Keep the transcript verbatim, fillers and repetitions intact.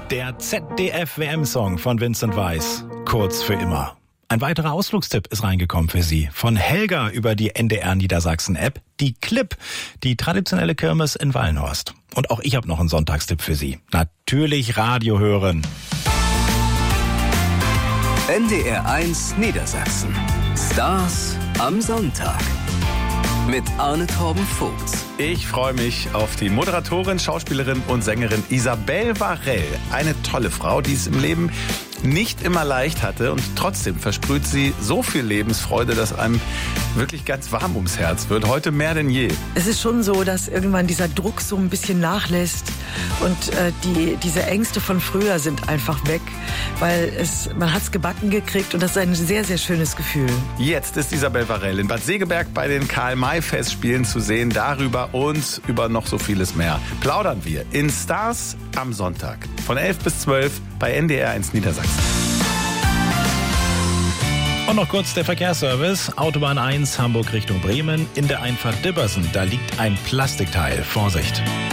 Der Z D F-W M-Song von Vincent Weiss, kurz für immer. Ein weiterer Ausflugstipp ist reingekommen für Sie. Von Helga über die N D R Niedersachsen-App. Die Clip, die traditionelle Kirmes in Wallenhorst. Und auch ich habe noch einen Sonntagstipp für Sie. Natürlich Radio hören. N D R eins Niedersachsen. Stars am Sonntag. Mit Arne Torben Vogt. Ich freue mich auf die Moderatorin, Schauspielerin und Sängerin Isabelle Varell. Eine tolle Frau, die es im Leben nicht immer leicht hatte und trotzdem versprüht sie so viel Lebensfreude, dass einem wirklich ganz warm ums Herz wird. Heute mehr denn je. Es ist schon so, dass irgendwann dieser Druck so ein bisschen nachlässt und äh, die, diese Ängste von früher sind einfach weg, weil es, man hat's gebacken gekriegt und das ist ein sehr, sehr schönes Gefühl. Jetzt ist Isabelle Varell in Bad Segeberg bei den Karl-May-Festspielen zu sehen. Darüber und über noch so vieles mehr plaudern wir in Stars am Sonntag von elf bis zwölf bei N D R eins Niedersachsen. Und noch kurz der Verkehrsservice. Autobahn eins Hamburg Richtung Bremen. In der Einfahrt Dibbersen, da liegt ein Plastikteil. Vorsicht!